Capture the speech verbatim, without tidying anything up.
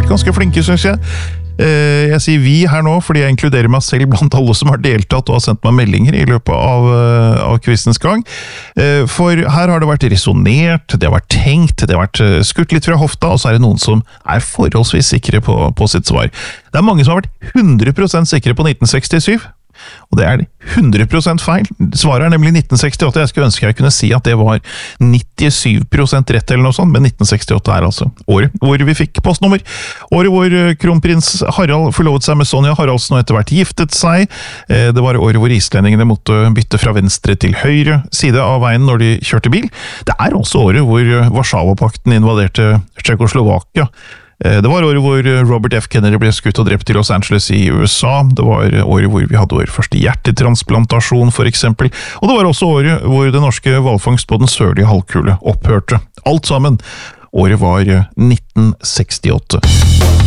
vært ganske flinke, synes jeg. Jeg sier vi her nå, fordi jeg inkluderer meg selv blant alle som har deltatt og har sendt meg meldinger i løpet av, av quizens gang. For her har det vært resonert, det har vært tenkt, det har vært skutt litt fra hofta, og så er det noen som er forholdsvis sikre på, på sitt svar. Det er mange som har vært hundre prosent sikre på nitten sekstisju, og det er hundre prosent feil. Svaret er nemlig nitten sekstiåtte. Jeg skulle ønske jeg kunne si at det var nittisju prosent rett eller noe sånt, men nitten sekstiåtte er altså året hvor vi fikk postnummer. Året hvor kronprins Harald forlovet seg med Sonja Haraldsen og etter hvert giftet seg. Det var året hvor islendingene måtte bytte fra venstre til høyre side av veien når de kjørte bil. Det er også året hvor Warszawapakten invaderte Tsjekkoslovakia. Det var året hvor Robert F. Kennedy ble skutt og drept i Los Angeles i U S A. Det var året hvor vi hadde vår første hjertetransplantasjon, for eksempel. Og det var også året hvor det norske hvalfangst på den sørlige halvkule opphørte. Alt sammen. Året var nitten sekstiåtte.